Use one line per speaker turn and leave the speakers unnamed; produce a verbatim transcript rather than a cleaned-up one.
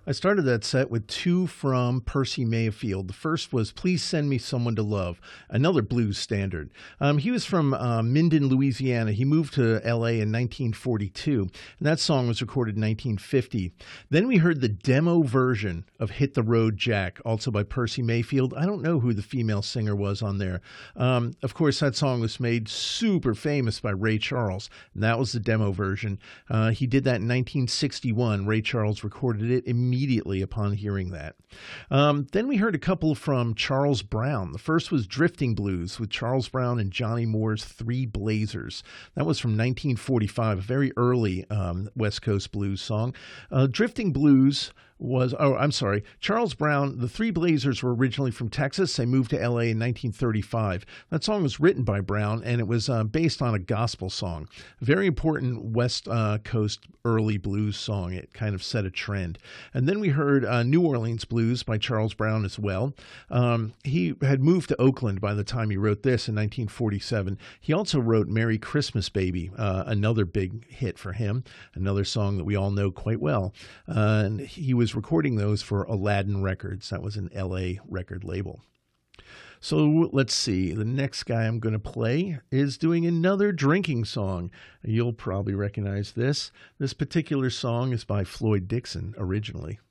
I started that set with two from Percy Mayfield. The first was Please Send Me Someone to Love, another blues standard. Um, he was from uh, Minden, Louisiana. He moved to L A in nineteen forty-two, and that song was recorded in nineteen fifty. Then we heard the demo version of Hit the Road Jack, also by Percy Mayfield. I don't know who the female singer was on there. Um, of course, that song was made super famous by Ray Charles, and that was the demo version. Uh, he did that in nineteen sixty-one. Ray Charles recorded it immediately. Immediately upon hearing that. Um, then we heard a couple from Charles Brown. The first was Drifting Blues with Charles Brown and Johnny Moore's Three Blazers. That was from nineteen forty-five, a very early um, West Coast blues song. Uh, Drifting Blues was, oh, I'm sorry, Charles Brown, the Three Blazers were originally from Texas. They moved to L A in nineteen thirty-five. That song was written by Brown, and it was uh, based on a gospel song. A very important West uh, Coast early blues song. It kind of set a trend. And then we heard uh, New Orleans Blues by Charles Brown as well. Um, he had moved to Oakland by the time he wrote this in nineteen forty-seven. He also wrote Merry Christmas Baby, uh, another big hit for him, another song that we all know quite well. Uh, and he was recording those for Aladdin Records. That was an L A record label. So let's see. The next guy I'm going to play is doing another drinking song. You'll probably recognize this. This particular song is by Floyd Dixon originally.